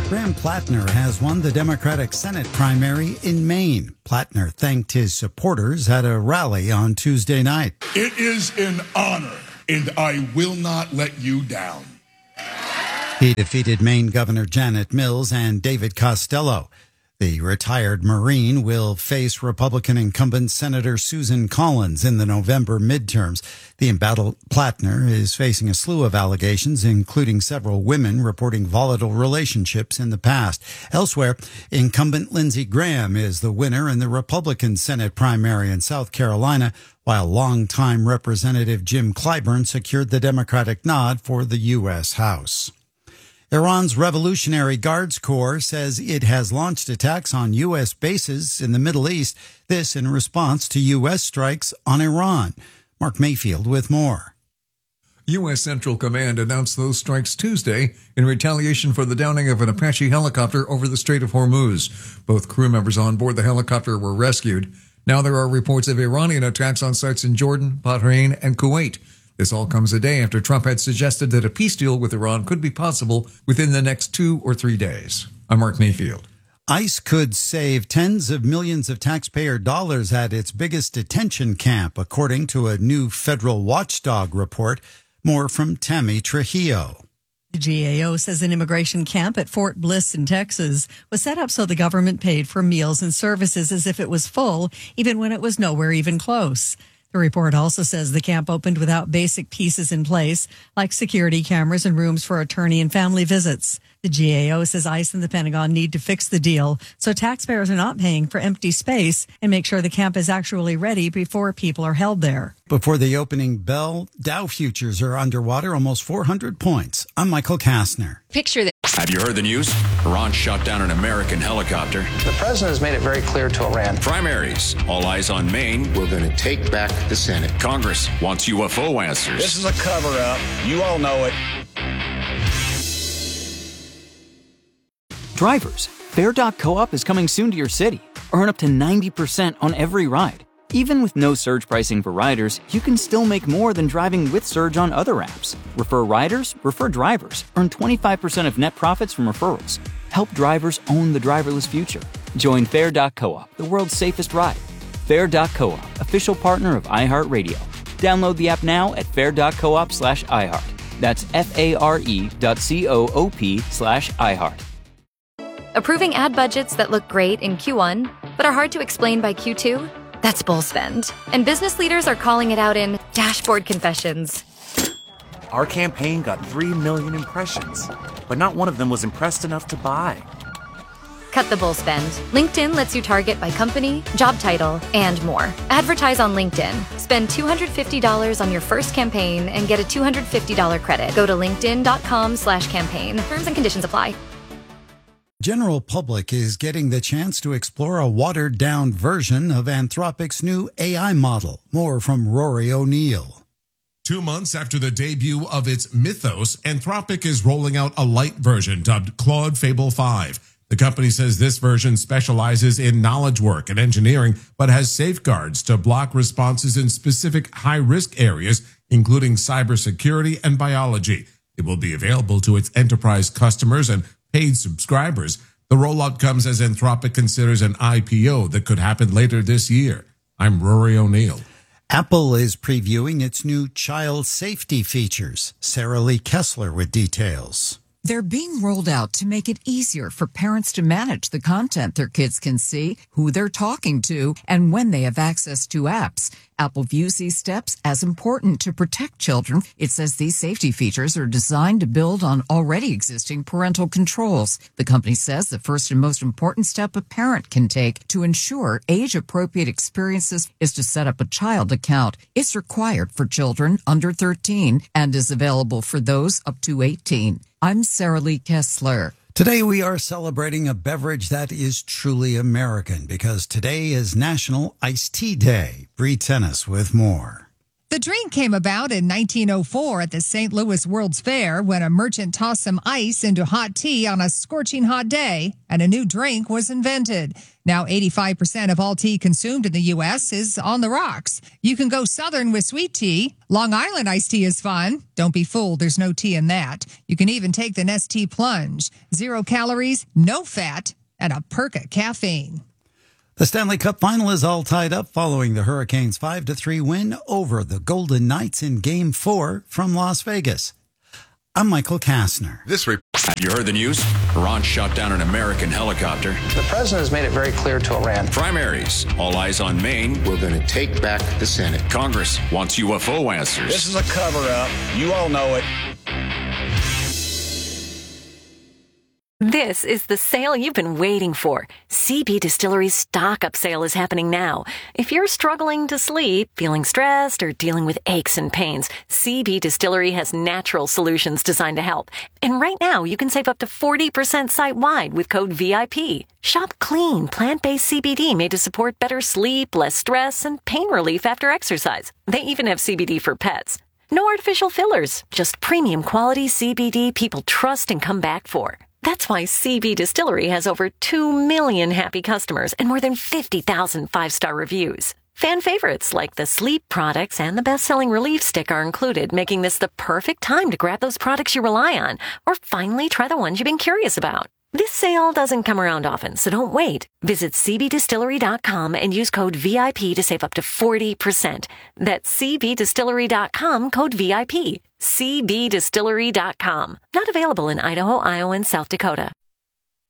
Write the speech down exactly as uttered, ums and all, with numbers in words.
Graham Plattner has won the Democratic Senate primary in Maine. Plattner thanked his supporters at a rally on Tuesday night. It is an honor, and I will not let you down. He defeated Maine Governor Janet Mills and David Costello. The retired Marine will face Republican incumbent Senator Susan Collins in the November midterms. The embattled Plattner is facing a slew of allegations, including several women reporting volatile relationships in the past. Elsewhere, incumbent Lindsey Graham is the winner in the Republican Senate primary in South Carolina, while longtime Representative Jim Clyburn secured the Democratic nod for the U S House. Iran's Revolutionary Guards Corps says it has launched attacks on U S bases in the Middle East, this in response to U S strikes on Iran. Mark Mayfield with more. U S Central Command announced those strikes Tuesday in retaliation for the downing of an Apache helicopter over the Strait of Hormuz. Both crew members on board the helicopter were rescued. Now there are reports of Iranian attacks on sites in Jordan, Bahrain, and Kuwait. This all comes a day after Trump had suggested that a peace deal with Iran could be possible within the next two or three days. I'm Mark Mayfield. ICE could save tens of millions of taxpayer dollars at its biggest detention camp, according to a new federal watchdog report. More from Tammy Trujillo. The G A O says an immigration camp at Fort Bliss in Texas was set up so the government paid for meals and services as if it was full, even when it was nowhere even close. The report also says the camp opened without basic pieces in place, like security cameras and rooms for attorney and family visits. The G A O says ICE and the Pentagon need to fix the deal so taxpayers are not paying for empty space and make sure the camp is actually ready before people are held there. Before the opening bell, Dow futures are underwater almost four hundred points. I'm Michael Kastner. Picture that. Have you heard the news? Iran shot down an American helicopter. The president has made it very clear to Iran. Primaries. All eyes on Maine. We're going to take back the Senate. Congress wants U F O answers. This is a cover-up. You all know it. Drivers, Fare dot co-op is coming soon to your city. Earn up to ninety percent on every ride. Even with no surge pricing for riders, you can still make more than driving with Surge on other apps. Refer riders, refer drivers. Earn twenty-five percent of net profits from referrals. Help drivers own the driverless future. Join Fare dot co-op, the world's safest ride. Fare dot co-op, official partner of iHeartRadio. Download the app now at fare dot coop slash iHeart. That's F-A-R-E dot C-O-O-P slash iHeart. Approving ad budgets that look great in Q one, but are hard to explain by Q two? That's bull spend. And business leaders are calling it out in dashboard confessions. Our campaign got three million impressions, but not one of them was impressed enough to buy. Cut the bull spend. LinkedIn lets you target by company, job title, and more. Advertise on LinkedIn. Spend two hundred fifty dollars on your first campaign and get a two hundred fifty dollars credit. Go to linkedin.com slash campaign. Terms and conditions apply. General public is getting the chance to explore a watered-down version of Anthropic's new A I model. More from Rory O'Neill. Two months after the debut of its Mythos, Anthropic is rolling out a light version dubbed Claude Fable five. The company says this version specializes in knowledge work and engineering, but has safeguards to block responses in specific high-risk areas, including cybersecurity and biology. It will be available to its enterprise customers and paid subscribers. The rollout comes as Anthropic considers an I P O that could happen later this year. I'm Rory O'Neill. Apple is previewing its new child safety features. Sarah Lee Kessler with details. They're being rolled out to make it easier for parents to manage the content their kids can see, who they're talking to, and when they have access to apps. Apple views these steps as important to protect children. It says these safety features are designed to build on already existing parental controls. The company says the first and most important step a parent can take to ensure age-appropriate experiences is to set up a child account. It's required for children under thirteen and is available for those up to eighteen. I'm Sarah Lee Kessler. Today we are celebrating a beverage that is truly American because today is National Iced Tea Day. Bree Tennis with more. The The drink came about in nineteen oh four at the Saint Louis World's Fair when a merchant tossed some ice into hot tea on a scorching hot day, and a new drink was invented. Now eighty-five percent of all tea consumed in the U S is on the rocks. You can go southern with sweet tea. Long Island iced tea is fun. Don't be fooled, there's no tea in that. You can even take the Nestea Plunge. Zero calories, no fat, and a perk of caffeine. The Stanley Cup final is all tied up following the Hurricanes' five to three win over the Golden Knights in Game four from Las Vegas. I'm Michael Kastner. This report. You heard the news? Iran shot down an American helicopter. The president has made it very clear to Iran. Primaries. All eyes on Maine. We're going to take back the Senate. Congress wants U F O answers. This is a cover-up. You all know it. This is the sale you've been waiting for. C B Distillery's stock-up sale is happening now. If you're struggling to sleep, feeling stressed, or dealing with aches and pains, C B Distillery has natural solutions designed to help. And right now, you can save up to forty percent site-wide with code V I P. Shop clean, plant-based C B D made to support better sleep, less stress, and pain relief after exercise. They even have C B D for pets. No artificial fillers, just premium quality C B D people trust and come back for. That's why C B Distillery has over two million happy customers and more than fifty thousand five-star reviews. Fan favorites like the sleep products and the best-selling relief stick are included, making this the perfect time to grab those products you rely on or finally try the ones you've been curious about. This sale doesn't come around often, so don't wait. Visit C B distillery dot com and use code V I P to save up to forty percent. That's C B distillery dot com, code V I P. C B distillery dot com. Not available in Idaho, Iowa, and South Dakota.